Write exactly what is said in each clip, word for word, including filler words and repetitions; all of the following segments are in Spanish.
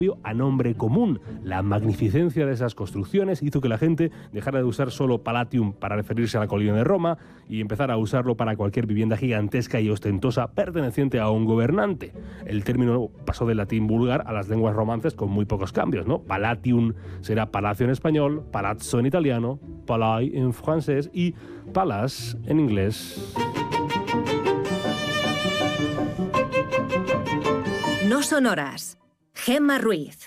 a nombre común. La magnificencia de esas construcciones hizo que la gente dejara de usar solo Palatium para referirse a la colina de Roma y empezara a usarlo para cualquier vivienda gigantesca y ostentosa perteneciente a un gobernante. El término pasó del latín vulgar a las lenguas romances con muy pocos cambios, ¿no? Palatium será palacio en español, palazzo en italiano, palais en francés y palace en inglés. No son horas. Gemma Ruiz.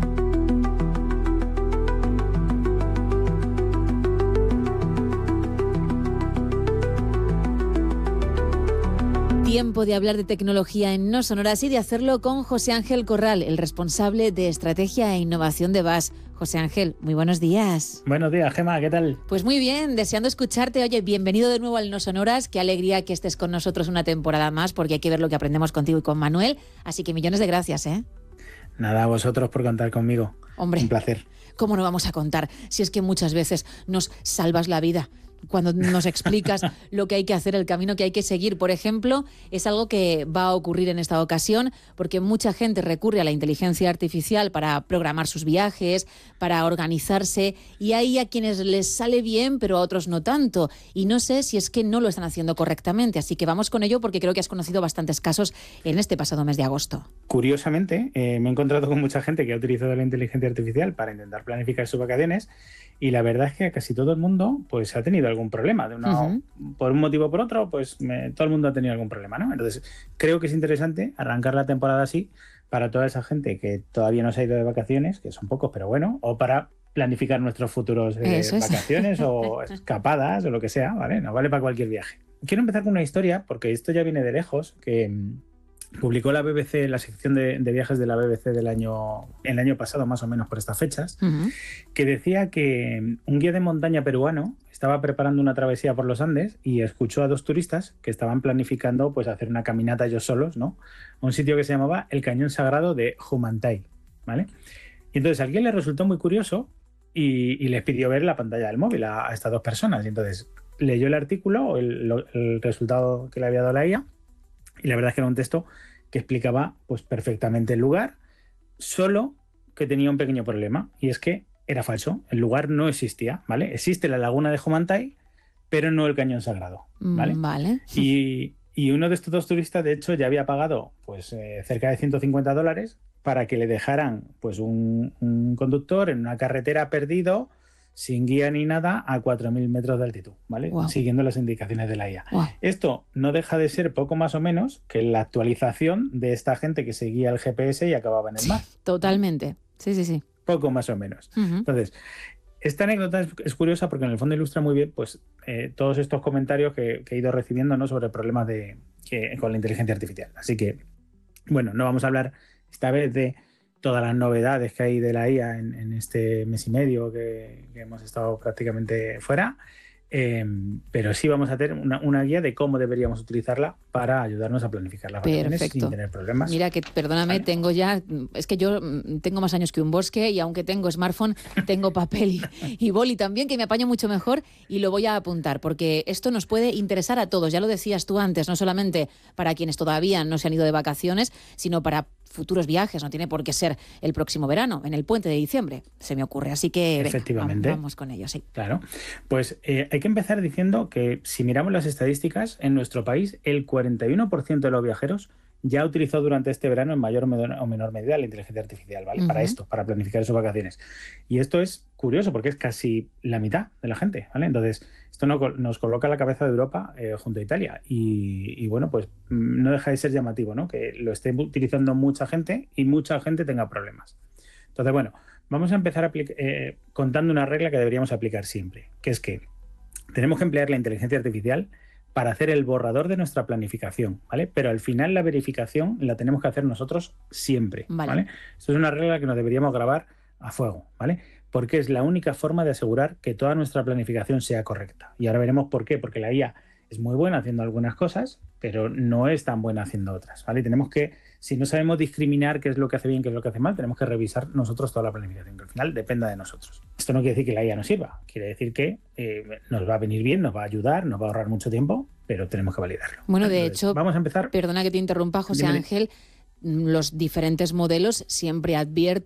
Tiempo de hablar de tecnología en No Son Horas y de hacerlo con José Ángel Corral, el responsable de Estrategia e Innovación de V A S. José Ángel, muy buenos días. Buenos días, Gemma, ¿qué tal? Pues muy bien, deseando escucharte. Oye, bienvenido de nuevo al No Son Horas. Qué alegría que estés con nosotros una temporada más, porque hay que ver lo que aprendemos contigo y con Manuel. Así que millones de gracias, ¿eh? Nada, a vosotros por contar conmigo. Hombre, un placer. ¿Cómo no vamos a contar? Si es que muchas veces nos salvas la vida cuando nos explicas lo que hay que hacer, el camino que hay que seguir. Por ejemplo, es algo que va a ocurrir en esta ocasión porque mucha gente recurre a la inteligencia artificial para programar sus viajes, para organizarse, y hay a quienes les sale bien, pero a otros no tanto. Y no sé si es que no lo están haciendo correctamente. Así que vamos con ello porque creo que has conocido bastantes casos en este pasado mes de agosto. Curiosamente, eh, me he encontrado con mucha gente que ha utilizado la inteligencia artificial para intentar planificar sus vacaciones. Y la verdad es que casi todo el mundo pues ha tenido algún problema. De una, uh-huh. Por un motivo o por otro, pues me, todo el mundo ha tenido algún problema, ¿no? Entonces, creo que es interesante arrancar la temporada así para toda esa gente que todavía no se ha ido de vacaciones, que son pocos, pero bueno, o para planificar nuestros futuros eh, vacaciones o escapadas o lo que sea, ¿vale? Nos vale para cualquier viaje. Quiero empezar con una historia, porque esto ya viene de lejos, que publicó la B B C, la sección de, de viajes de la B B C del año, el año pasado, más o menos por estas fechas, uh-huh. que decía que un guía de montaña peruano estaba preparando una travesía por los Andes y escuchó a dos turistas que estaban planificando pues hacer una caminata ellos solos, ¿no? A un sitio que se llamaba el Cañón Sagrado de Humantay, ¿vale? Y entonces a alguien le resultó muy curioso y, y les pidió ver la pantalla del móvil a, a estas dos personas. Y entonces leyó el artículo, el, el resultado que le había dado la I A, y la verdad es que era un texto que explicaba pues, perfectamente el lugar, solo que tenía un pequeño problema, y es que era falso. El lugar no existía, ¿vale? Existe la laguna de Humantay, pero no el Cañón Sagrado, ¿vale? Vale. Y, y uno de estos dos turistas, de hecho, ya había pagado pues, eh, cerca de ciento cincuenta dólares para que le dejaran pues, un, un conductor en una carretera perdido, sin guía ni nada, a cuatro mil metros de altitud, ¿vale? Wow. Siguiendo las indicaciones de la I A. Wow. Esto no deja de ser poco más o menos que la actualización de esta gente que seguía el G P S y acababa en el mar. Totalmente. Sí, sí, sí. Poco más o menos. Uh-huh. Entonces, esta anécdota es, es curiosa porque en el fondo ilustra muy bien pues, eh, todos estos comentarios que, que he ido recibiendo, ¿no? Sobre problemas de, que, con la inteligencia artificial. Así que, bueno, no vamos a hablar esta vez de todas las novedades que hay de la I A en, en este mes y medio que, que hemos estado prácticamente fuera, eh, pero sí vamos a tener una, una guía de cómo deberíamos utilizarla para ayudarnos a planificar las vacaciones sin tener problemas. Mira que, perdóname, ¿vale? Tengo ya, es que yo tengo más años que un bosque y aunque tengo smartphone, tengo papel y, y boli también, que me apaño mucho mejor y lo voy a apuntar, porque esto nos puede interesar a todos, ya lo decías tú antes, no solamente para quienes todavía no se han ido de vacaciones, sino para futuros viajes, no tiene por qué ser el próximo verano, en el puente de diciembre, se me ocurre. Así que efectivamente, venga, vamos con ello, sí. Claro. Pues eh, hay que empezar diciendo que si miramos las estadísticas, en nuestro país el cuarenta y uno por ciento de los viajeros ya utilizó durante este verano en mayor o menor medida la inteligencia artificial, ¿vale? Uh-huh. Para esto, para planificar sus vacaciones. Y esto es curioso porque es casi la mitad de la gente, ¿vale? Entonces, esto no, nos coloca a la cabeza de Europa eh, junto a Italia. Y, y bueno, pues no deja de ser llamativo, ¿no? Que lo esté utilizando mucha gente y mucha gente tenga problemas. Entonces, bueno, vamos a empezar a aplica- eh, contando una regla que deberíamos aplicar siempre, que es que tenemos que emplear la inteligencia artificial para hacer el borrador de nuestra planificación, ¿vale? Pero al final la verificación la tenemos que hacer nosotros siempre, ¿vale? ¿vale? Esto es una regla que nos deberíamos grabar a fuego, ¿vale? Porque es la única forma de asegurar que toda nuestra planificación sea correcta. Y ahora veremos por qué, porque la I A es muy buena haciendo algunas cosas, pero no es tan buena haciendo otras, ¿vale? Y tenemos que, si no sabemos discriminar qué es lo que hace bien, qué es lo que hace mal, tenemos que revisar nosotros toda la planificación, que al final dependa de nosotros. Esto no quiere decir que la I A no sirva, quiere decir que eh, nos va a venir bien, nos va a ayudar, nos va a ahorrar mucho tiempo, pero tenemos que validarlo. Bueno, de Entonces, hecho, vamos a empezar. Perdona que te interrumpa, José Dime. Ángel, los diferentes modelos siempre advierten